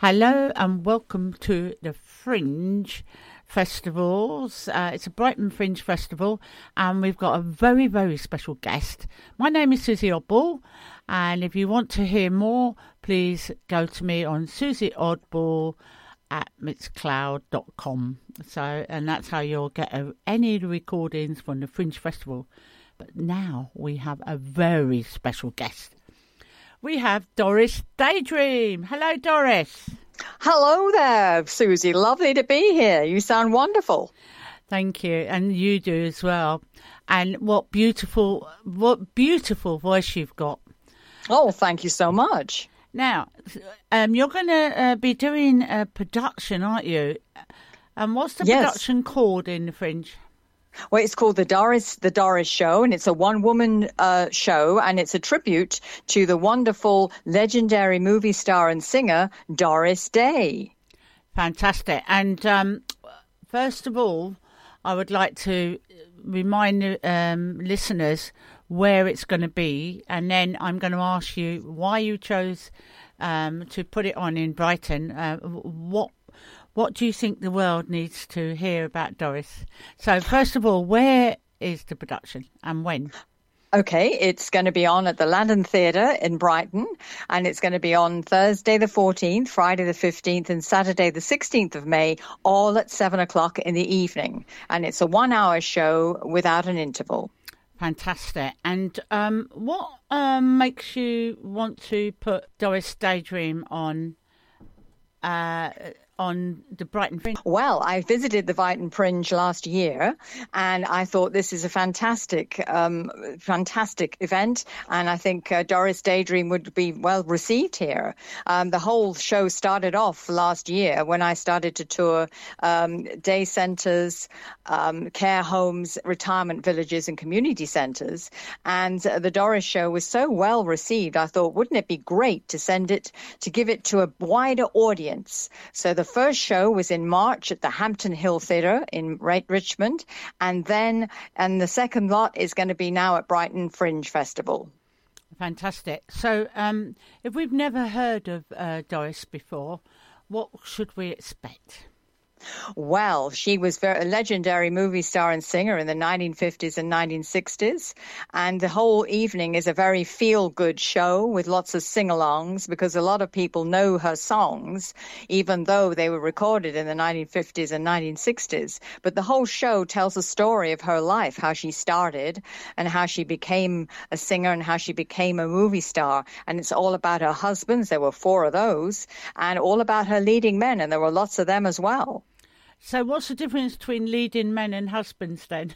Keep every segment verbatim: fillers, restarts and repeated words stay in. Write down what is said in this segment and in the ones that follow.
Hello and welcome to the Fringe Festivals. Uh, it's a Brighton Fringe Festival and we've got a very, very special guest. My name is Susie Oddball, and if you want to hear more, please go to me on Susie Oddball at mixcloud dot com. So, and that's how you'll get a, any of the recordings from the Fringe Festival. But now we have a very special guest. We have Doris Daydream. Hello, Doris. Hello there, Susie. Lovely to be here. You sound wonderful. Thank you, and you do as well. And what beautiful, what beautiful voice you've got. Oh, thank you so much. Now, um, you're going to uh, be doing a production, aren't you? And what's the yes. production called in the Fringe? Well, it's called the Doris the Doris Show, and it's a one-woman uh, show, and it's a tribute to the wonderful, legendary movie star and singer Doris Day. Fantastic. And um, first of all, I would like to remind um, listeners where it's going to be, and then I'm going to ask you why you chose um, to put it on in Brighton. Uh, what What do you think the world needs to hear about Doris? So, first of all, where is the production and when? Okay, it's going to be on at the Landon Theatre in Brighton, and it's going to be on Thursday the fourteenth, Friday the fifteenth, and Saturday the sixteenth of May, all at seven o'clock in the evening. And it's a one-hour show without an interval. Fantastic. And um, what um, makes you want to put Doris Daydream on uh on the Brighton Fringe? Well, I visited the Brighton Fringe last year, and I thought this is a fantastic, um, fantastic event, and I think uh, Doris Daydream would be well received here. Um, the whole show started off last year when I started to tour um, day centres, um, care homes, retirement villages, and community centres, and uh, the Doris Show was so well received. I thought, wouldn't it be great to send it, to give it to a wider audience? So the The first show was in March at the Hampton Hill Theatre in Richmond, and then and the second lot is going to be now at Brighton Fringe Festival. Fantastic. So um, if we've never heard of uh, Doris before, what should we expect? Well, she was a legendary movie star and singer in the nineteen fifties and nineteen sixties. And the whole evening is a very feel-good show with lots of sing-alongs because a lot of people know her songs, even though they were recorded in the nineteen fifties and nineteen sixties. But the whole show tells a story of her life, how she started and how she became a singer and how she became a movie star. And it's all about her husbands. There were four of those, and all about her leading men. And there were lots of them as well. So what's the difference between leading men and husbands then?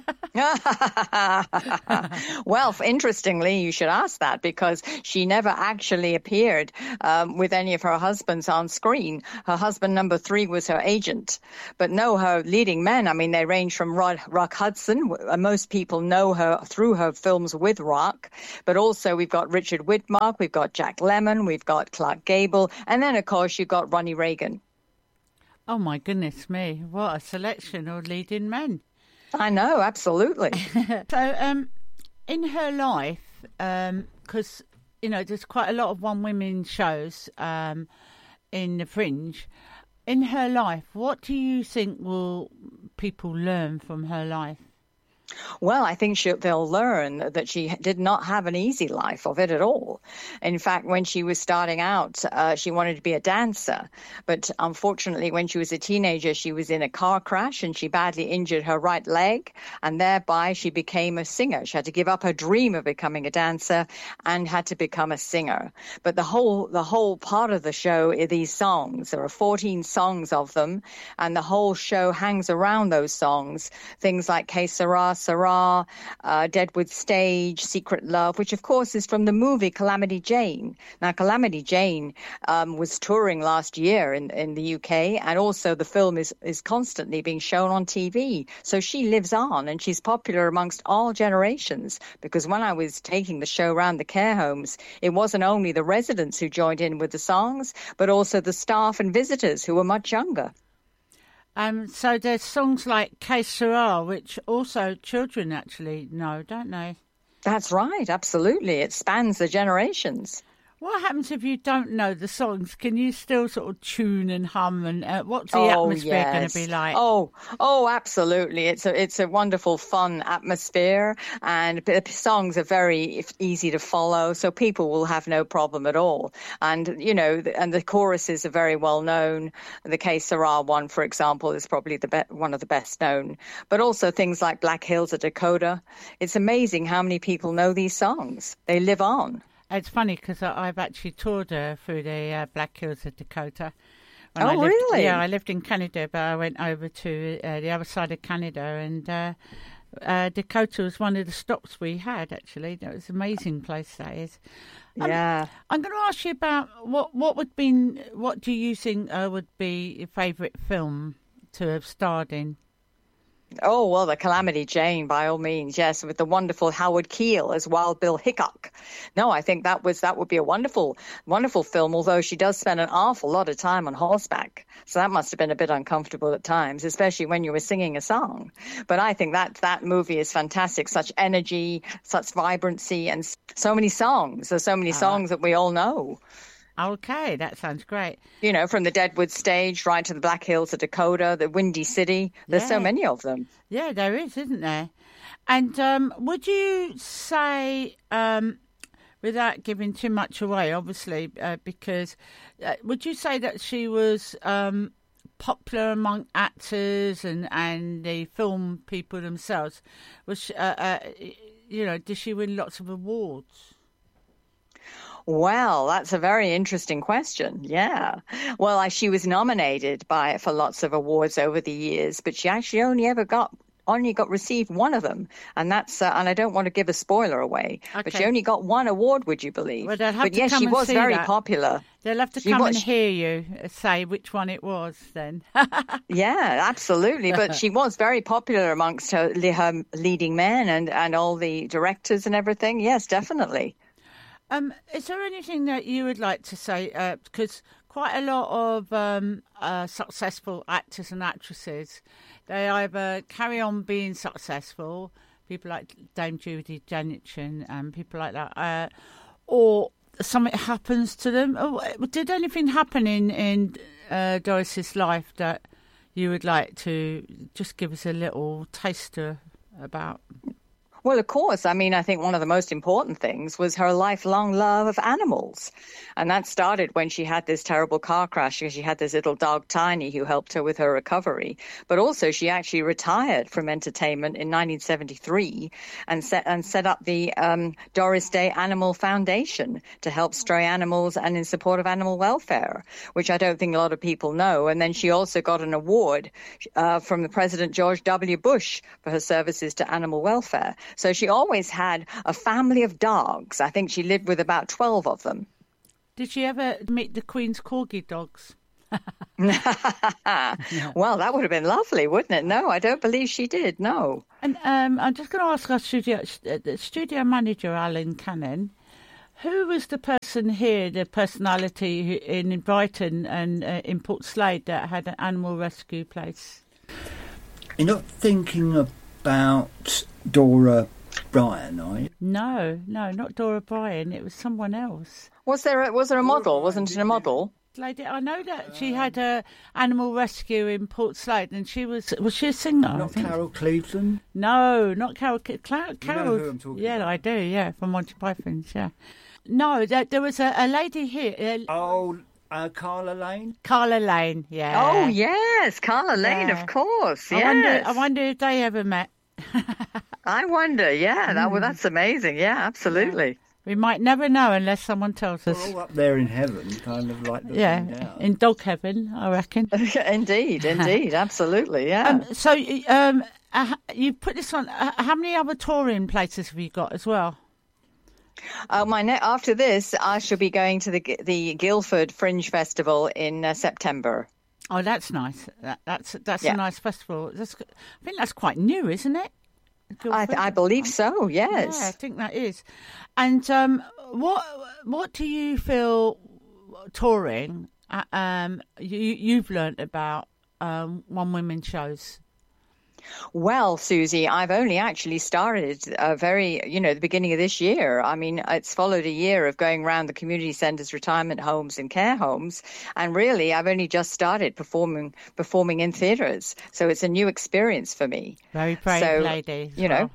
Well, interestingly, you should ask that because she never actually appeared um, with any of her husbands on screen. Her husband number three was her agent. But no, her leading men, I mean, they range from Rod, Rock Hudson. Most people know her through her films with Rock. But also we've got Richard Widmark, we've got Jack Lemmon, we've got Clark Gable. And then, of course, you've got Ronnie Reagan. Oh, my goodness me. What a selection of leading men. I know, absolutely. So um, in her life, because, um, you know, there's quite a lot of one-women shows um, in the Fringe. In her life, what do you think will people learn from her life? Well, I think she, they'll learn that she did not have an easy life of it at all. In fact, when she was starting out, uh, she wanted to be a dancer. But unfortunately, when she was a teenager, she was in a car crash and she badly injured her right leg. And thereby, she became a singer. She had to give up her dream of becoming a dancer and had to become a singer. But the whole the whole part of the show are these songs. There are fourteen songs of them. And the whole show hangs around those songs. Things like Que Sera, Sera, uh, Deadwood Stage, Secret Love, which of course is from the movie Calamity Jane. Now, Calamity Jane um, was touring last year in, in the U K, and also the film is, is constantly being shown on T V. So she lives on, and she's popular amongst all generations, because when I was taking the show around the care homes, it wasn't only the residents who joined in with the songs, but also the staff and visitors who were much younger. Um, so there's songs like Que Sera, which also children actually know, don't they? That's right, absolutely. It spans the generations. What happens if you don't know the songs? Can you still sort of tune and hum? And uh, what's the oh, atmosphere yes. going to be like? Oh, oh, absolutely! It's a it's a wonderful, fun atmosphere, and the songs are very easy to follow, so people will have no problem at all. And you know, and the choruses are very well known. The Que Sera one, for example, is probably the be- one of the best known. But also things like Black Hills of Dakota. It's amazing how many people know these songs. They live on. It's funny because I've actually toured uh, through the uh, Black Hills of Dakota. When oh, I lived, really? Yeah, I lived in Canada, but I went over to uh, the other side of Canada, and uh, uh, Dakota was one of the stops we had, actually. That was an amazing place, that is. Um, yeah. I'm going to ask you about what, what would be, what do you think uh, would be your favourite film to have starred in? Oh, well, the Calamity Jane, by all means, yes, with the wonderful Howard Keel as Wild Bill Hickok. No, I think that was that would be a wonderful, wonderful film, although she does spend an awful lot of time on horseback. So that must have been a bit uncomfortable at times, especially when you were singing a song. But I think that that movie is fantastic, such energy, such vibrancy, and so many songs. There's so many songs that we all know. Okay, that sounds great. You know, from the Deadwood Stage right to the Black Hills of Dakota, the Windy City. There's yeah. so many of them. Yeah, there is, isn't there? And um, would you say, um, without giving too much away, obviously, uh, because uh, would you say that she was um, popular among actors and, and the film people themselves? Was she, uh, uh, you know, did she win lots of awards? Well, that's a very interesting question. Yeah. Well, I, she was nominated by for lots of awards over the years, but she actually only ever got only got received one of them, and that's uh, and I don't want to give a spoiler away, okay. but she only got one award. Would you believe? Well, they'll have but to yes, come she and was see very that. popular. They'll have to she come was, and hear you say which one it was. Then. Yeah, absolutely. But she was very popular amongst her, her leading men and and all the directors and everything. Yes, definitely. Um, is there anything that you would like to say? Uh, because quite a lot of um, uh, successful actors and actresses, they either carry on being successful, people like Dame Judi Dench and um, people like that, uh, or something happens to them. Oh, did anything happen in, in uh, Doris's life that you would like to just give us a little taster about? Well, of course. I mean, I think one of the most important things was her lifelong love of animals. And that started when she had this terrible car crash because she had this little dog, Tiny, who helped her with her recovery. But also she actually retired from entertainment in nineteen seventy-three and set, and set up the um, Doris Day Animal Foundation to help stray animals and in support of animal welfare, which I don't think a lot of people know. And then she also got an award uh, from the President George W. Bush for her services to animal welfare. So she always had a family of dogs. I think she lived with about twelve of them. Did she ever meet the Queen's Corgi dogs? Well, that would have been lovely, wouldn't it? No, I don't believe she did, no. And um, I'm just going to ask our studio, uh, studio manager, Alan Cannon, who was the person here, the personality who, in Brighton and uh, in Port Slade that had an animal rescue place? You're not thinking about Dora Bryan, are you? No, no, not Dora Bryan. It was someone else. Was there a, was there a model? Wasn't it a model? Lady, I know that she had a animal rescue in Port Slade, and she was was she a singer? Not Carol Cleveland? No, not Carol. Cla- Carol. You know who I'm talking yeah, about? I do. Yeah, from Monty Python's. Yeah. No, there, there was a, a lady here. Uh, Oh, uh, Carla Lane? Carla Lane. Yeah. Oh, yes, Carla Lane, Yeah. of course, I yes. wonder. I wonder if they ever met. I wonder, yeah, that, well, that's amazing, yeah, absolutely. We might never know unless someone tells us. We're all up there in heaven, kind of like looking Yeah, down. in dog heaven, I reckon. Indeed, indeed, absolutely, yeah. Um, so, um, uh, you put this on. Uh, how many other touring places have you got as well? Uh, my ne- after this, I shall be going to the the Guildford Fringe Festival in uh, September. Oh, that's nice. That, that's that's Yeah. a nice festival. That's, I think that's quite new, isn't it? I, th- I believe so, yes. Yeah, I think that is. And um, what what do you feel touring? Uh, um, you you've learnt about um, one women shows. Well, Susie, I've only actually started uh, very, you know, the beginning of this year. I mean, it's followed a year of going around the community centres, retirement homes and care homes. And really, I've only just started performing performing in theatres. So it's a new experience for me. Very brave so, lady. You know.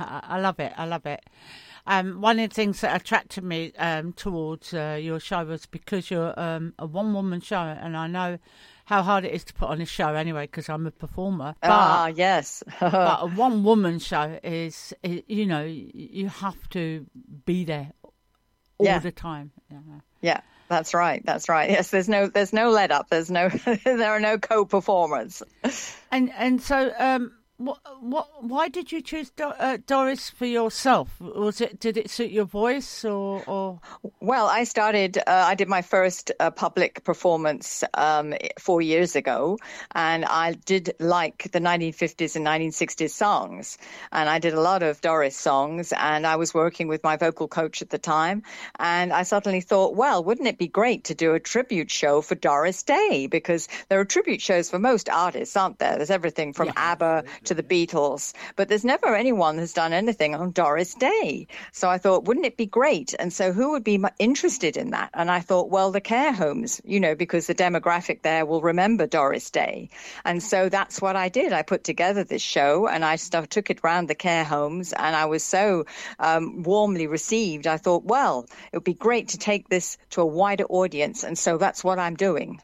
I love it. I love it. Um, one of the things that attracted me um, towards uh, your show was because you're um, a one-woman show, and I know how hard it is to put on a show anyway because I'm a performer. But, ah, yes. but a one-woman show is, is, you know, you have to be there all yeah. the time. Yeah. yeah, that's right. That's right. Yes, there's no there's no let up. There's no there are no co-performers. And and so. Um, What, what, why did you choose Do- uh, Doris for yourself? Was it, did it suit your voice or? or... Well, I started, uh, I did my first uh, public performance um, four years ago, and I did like the nineteen fifties and nineteen sixties songs, and I did a lot of Doris songs, and I was working with my vocal coach at the time, and I suddenly thought, well, wouldn't it be great to do a tribute show for Doris Day? Because there are tribute shows for most artists, aren't there? There's everything from Yeah. ABBA to the Beatles, but there's never anyone who's done anything on Doris Day. So I thought, wouldn't it be great? And so who would be interested in that? And I thought, well, the care homes, you know, because the demographic there will remember Doris Day. And so that's what I did. I put together this show and I st- took it around the care homes, and I was so um, warmly received. I thought, well, it would be great to take this to a wider audience. And so that's what I'm doing.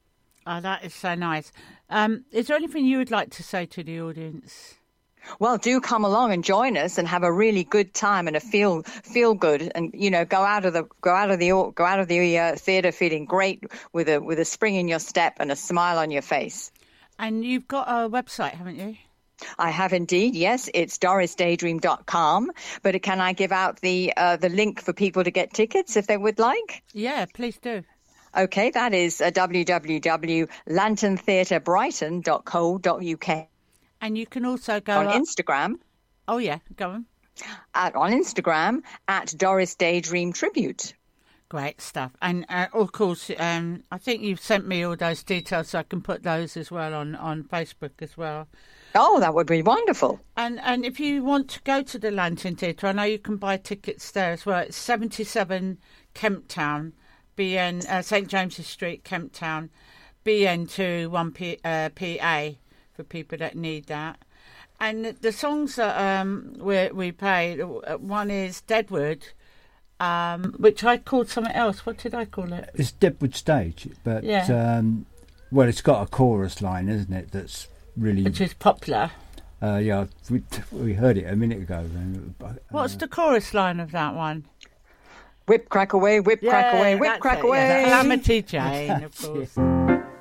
Oh, that is so nice. Um, is there anything you would like to say to the audience? Well, do come along and join us and have a really good time and a feel feel good, and you know, go out of the go out of the go out of the uh, theatre feeling great with a with a spring in your step and a smile on your face. And you've got a website, haven't you? I have indeed, yes. It's doris daydream dot com. But can I give out the uh, the link for people to get tickets if they would like? Yeah, please do. Okay, that is uh, w w w dot lantern theatre brighton dot co dot u k. And you can also go on up... Instagram. Oh, yeah, go on. At, on Instagram at Doris Daydream Tribute. Great stuff. And, uh, of course, um, I think you've sent me all those details so I can put those as well on, on Facebook as well. Oh, that would be wonderful. And and if you want to go to the Lantern Theatre, I know you can buy tickets there as well. It's seventy-seven Kemptown. B N uh, Saint James's Street, Kemptown, B N two one P, uh, P A for people that need that. And the, the songs that um, we we play, one is Deadwood, um, which I called something else. What did I call it? It's Deadwood Stage, but Yeah. um, well, it's got a chorus line, isn't it? That's really Which is popular. uh, yeah. We, we heard it a minute ago. Uh, What's the chorus line of that one? Whip, crack away, whip, crack away, whip, that's crack it, away. yeah. Calamity Jane, of course.